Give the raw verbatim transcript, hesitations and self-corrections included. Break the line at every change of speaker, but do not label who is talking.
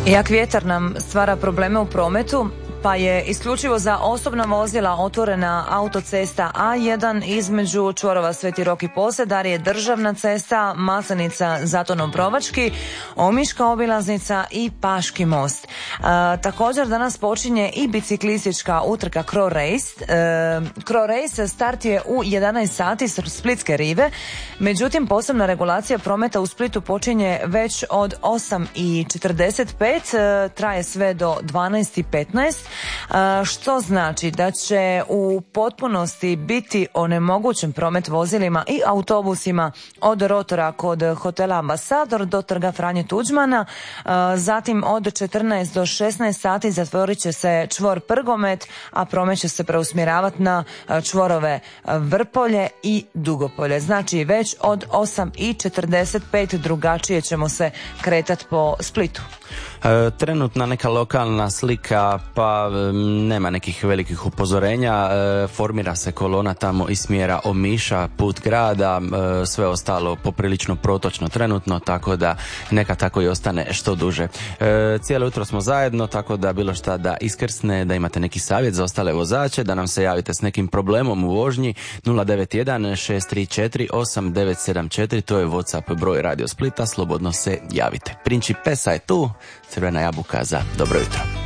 Jak vjetar nam stvara probleme u prometu, pa je isključivo za osobna vozila otvorena autocesta A jedan između čvorova Sveti Rok i Posedarje, je državna cesta, Maslenica Zatonom Provački, Omiška obilaznica i Paški most. E, također danas počinje i biciklistička utrka Cro Race. E, Cro Race start je u jedanaest sati s Splitske rive, međutim posebna regulacija prometa u Splitu počinje već od osam i četrdeset pet, e, traje sve do dvanaest i petnaest. Što znači da će u potpunosti biti onemogućen promet vozilima i autobusima od rotora kod hotela Ambasador do trga Franje Tuđmana. Zatim od četrnaest do šesnaest sati zatvorit će se čvor Prgomet, a promet će se preusmjeravati na čvorove Vrpolje i Dugopolje. Znači već od osam i četrdeset pet drugačije ćemo se kretati po Splitu.
E, trenutna neka lokalna slika, pa e, nema nekih velikih upozorenja, e, formira se kolona tamo iz smjera Omiša, put grada, e, sve ostalo poprilično protočno trenutno, tako da neka tako i ostane što duže. E, cijelo jutro smo zajedno, tako da bilo šta da iskrsne, da imate neki savjet za ostale vozače, da nam se javite s nekim problemom u vožnji, nula devet jedan šest tri četiri osam devet sedam četiri, to je WhatsApp broj Radio Splita, slobodno se javite. Principesa je tu, Crvena jabuka za dobro jutro.